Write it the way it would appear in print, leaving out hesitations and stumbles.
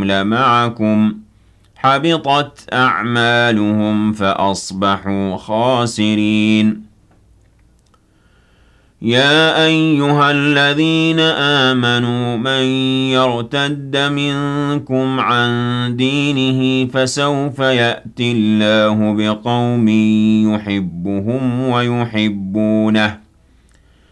الرسول معكم حبطت أعمالهم فأصبحوا خاسرين. يا أيها الذين آمنوا من يرتد منكم عن دينه فسوف يأتي الله بقوم يحبهم ويحبونه